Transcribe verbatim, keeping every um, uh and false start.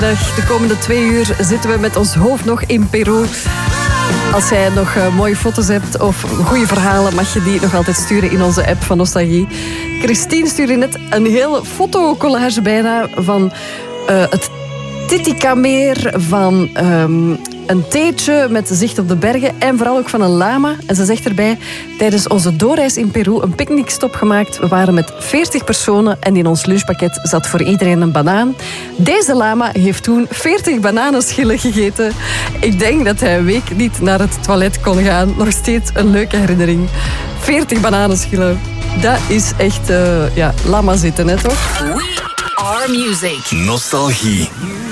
De komende twee uur zitten we met ons hoofd nog in Peru. Als jij nog uh, mooie foto's hebt of goede verhalen, mag je die nog altijd sturen in onze app van Nostalgie. Christine stuurde net een hele fotocollage bijna van uh, het Titicameer, van um, een theetje met zicht op de bergen en vooral ook van een lama. En ze zegt erbij, tijdens onze doorreis in Peru een picknickstop gemaakt. We waren met veertig personen en in ons lunchpakket zat voor iedereen een banaan. Deze lama heeft toen veertig bananenschillen gegeten. Ik denk dat hij een week niet naar het toilet kon gaan. Nog steeds een leuke herinnering. veertig bananenschillen. Dat is echt, uh, ja, lama zitten, hè, toch? We are music. Nostalgie.